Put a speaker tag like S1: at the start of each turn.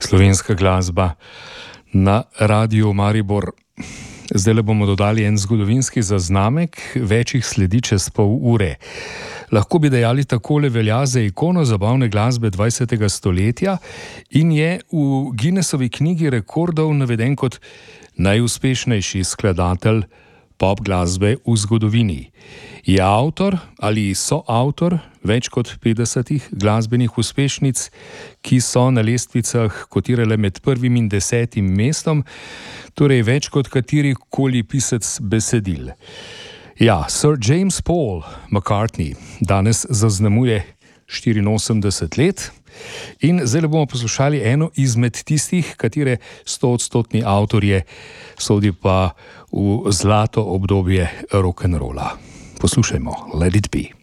S1: Slovenska glasba na Radiu Maribor. Zdaj le bomo dodali en zgodovinski zaznamek, večjih sledi čez pol ure. Lahko bi dejali, takole velja za ikono zabavne glasbe 20. stoletja in je v Guinnessovi knjigi rekordov naveden kot najuspešnejši skladatelj pop glasbe v zgodovini. Je avtor ali soavtor več kot 50 glasbenih uspešnic, ki so na lestvicah kotirale med 1. in 10. mestom, torej več kot katerikoli pisec besedil. Ja, Sir James Paul McCartney danes zaznamuje 84 let in zdaj bomo poslušali eno izmed tistih, katere 100-odstotni avtorje, sodi pa v zlato obdobje rock'n'rolla. Poslušajmo, Let It Be.